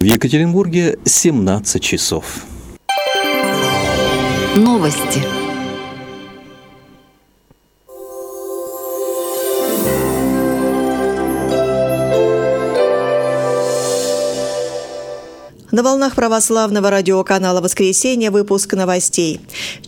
Екатеринбурге 17 часов. Новости. На волнах православного радиоканала «Воскресенье» выпуск новостей.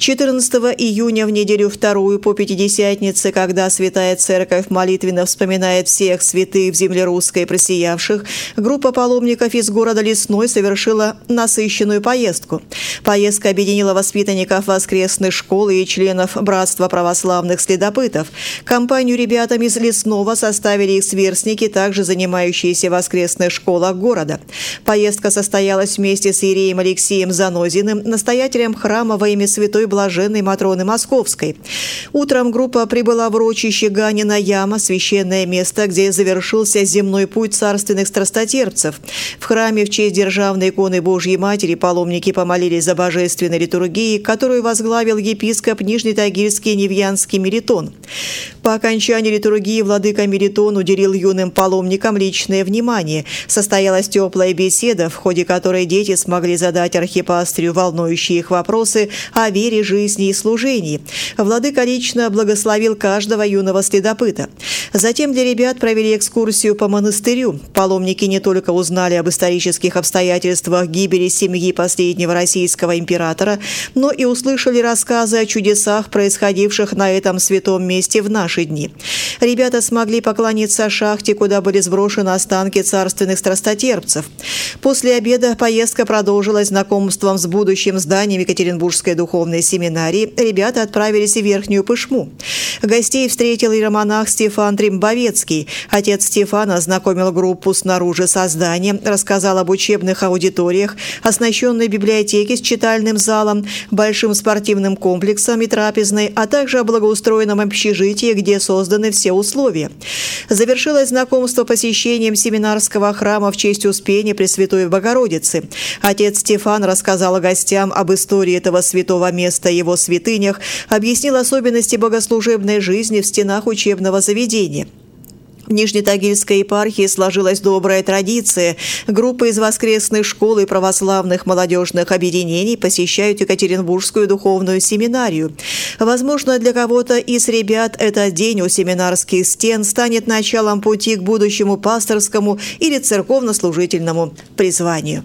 14 июня в неделю вторую по Пятидесятнице, когда Святая Церковь молитвенно вспоминает всех святых в земле русской просиявших, группа паломников из города Лесной совершила насыщенную поездку. Поездка объединила воспитанников воскресной школы и членов Братства православных следопытов. Компанию ребятам из Лесного составили их сверстники, также занимающиеся в воскресных школах города. Поездка состоялась вместе с иереем Алексеем Занозиным, настоятелем храма во имя Святой Блаженной Матроны Московской. Утром группа прибыла в урочище Ганина Яма, священное место, где завершился земной путь царственных страстотерпцев. В храме в честь державной иконы Божьей Матери паломники помолились за божественной литургией, которую возглавил епископ Нижнетагильский Невьянский Мелитон. По окончании литургии владыка Мелитон уделил юным паломникам личное внимание. Состоялась теплая беседа, в ходе которой дети смогли задать архипастрию волнующие их вопросы о вере, жизни и служении. Владыка лично благословил каждого юного следопыта. Затем для ребят провели экскурсию по монастырю. Паломники не только узнали об исторических обстоятельствах гибели семьи последнего российского императора, но и услышали рассказы о чудесах, происходивших на этом святом месте в наши дни. Ребята смогли поклониться шахте, куда были сброшены останки царственных страстотерпцев. После обеда поездка продолжилась знакомством с будущим зданием Екатеринбургской духовной семинарии. Ребята отправились в Верхнюю Пышму. Гостей встретил иеромонах Стефан Трембовецкий. Отец Стефан ознакомил группу снаружи со зданием, рассказал об учебных аудиториях, оснащенной библиотеке с читальным залом, большим спортивным комплексом и трапезной, а также о благоустроенном общежитии, где созданы все условия. Завершилось знакомство посещением семинарского храма в честь Успения Пресвятой Богородицы. Отец Стефан рассказал гостям об истории этого святого места и его святынях, объяснил особенности богослужебной жизни в стенах учебного заведения. В Нижнетагильской епархии сложилась добрая традиция. Группы из воскресных школ и православных молодежных объединений посещают Екатеринбургскую духовную семинарию. Возможно, для кого-то из ребят этот день у семинарских стен станет началом пути к будущему пасторскому или церковно-служительному призванию.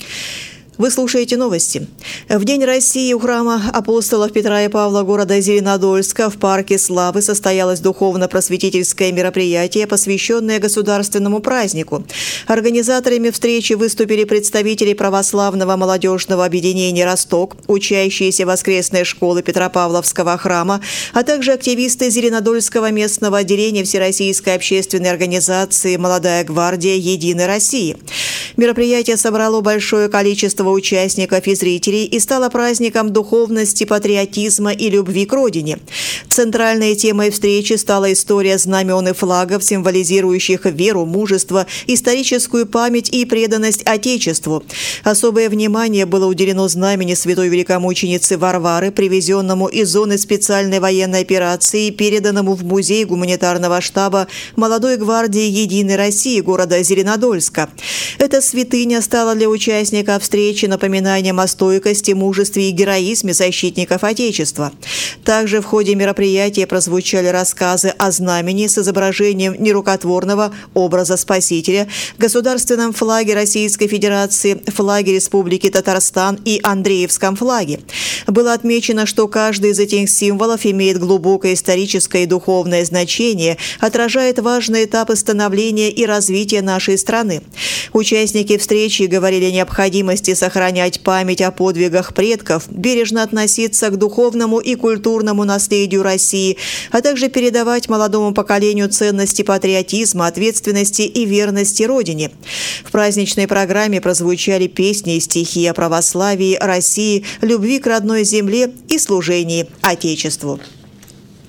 Вы слушаете новости. В День России у храма апостолов Петра и Павла города Зеленодольска в парке Славы состоялось духовно-просветительское мероприятие, посвященное государственному празднику. Организаторами встречи выступили представители православного молодежного объединения «Росток», учащиеся воскресной школы Петропавловского храма, а также активисты Зеленодольского местного отделения Всероссийской общественной организации «Молодая гвардия Единой России». Мероприятие собрало большое количество участников и зрителей и стало праздником духовности, патриотизма и любви к родине. Центральной темой встречи стала история знамен и флагов, символизирующих веру, мужество, историческую память и преданность Отечеству. Особое внимание было уделено знамени святой великомученицы Варвары, привезенному из зоны специальной военной операции и переданному в музей гуманитарного штаба Молодой гвардии Единой России города Зеленодольска. Эта святыня стала для участников встречи напоминанием о стойкости, мужестве и героизме защитников Отечества. Также в ходе мероприятия прозвучали рассказы о знамени с изображением нерукотворного образа Спасителя, государственном флаге Российской Федерации, флаге Республики Татарстан и Андреевском флаге. Было отмечено, что каждый из этих символов имеет глубокое историческое и духовное значение, отражает важные этапы становления и развития нашей страны. Участники встречи говорили о необходимости сохранять память о подвигах предков, бережно относиться к духовному и культурному наследию России, а также передавать молодому поколению ценности патриотизма, ответственности и верности Родине. В праздничной программе прозвучали песни и стихи о православии, России, любви к родной земле и служении Отечеству.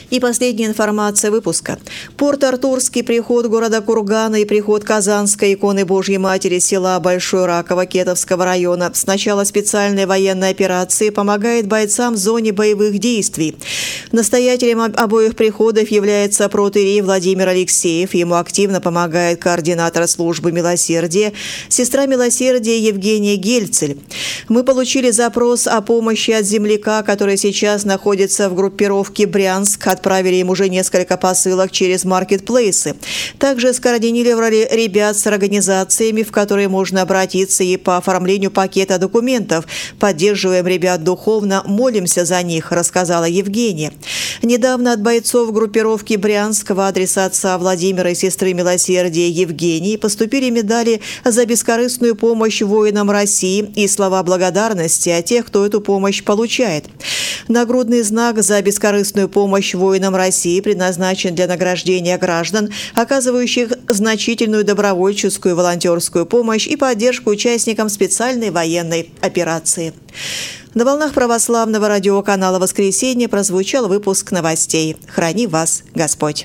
И последняя информация выпуска. Порт-Артурский приход города Кургана и приход Казанской иконы Божьей Матери села Большой Раково Кетовского района с начала специальной военной операции помогает бойцам в зоне боевых действий. Настоятелем обоих приходов является протоиерей Владимир Алексеев. Ему активно помогает координатор службы милосердия, сестра милосердия Евгения Гельцель. Мы получили запрос о помощи от земляка, который сейчас находится в группировке Брянск. Отправили им уже несколько посылок через маркетплейсы. Также скоординировали ребят с организациями, в которые можно обратиться и по оформлению пакета документов. Поддерживаем ребят духовно, молимся за них, рассказала Евгения. Недавно от бойцов группировки Брянск в адрес отца Владимира и сестры милосердия Евгении поступили медали за бескорыстную помощь воинам России и слова благодарности от тех, кто эту помощь получает. Нагрудный знак за бескорыстную помощь воинам России предназначен для награждения граждан, оказывающих значительную добровольческую и волонтерскую помощь и поддержку участникам специальной военной операции. На волнах православного радиоканала «Воскресенье» прозвучал выпуск новостей. Храни вас Господь!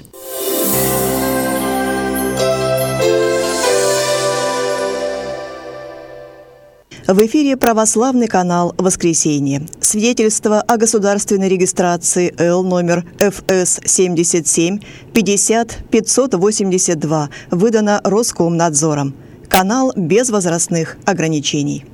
В эфире православный канал «Воскресенье». Свидетельство о государственной регистрации Л номер ФС 77 50 582 выдано Роскомнадзором. Канал без возрастных ограничений.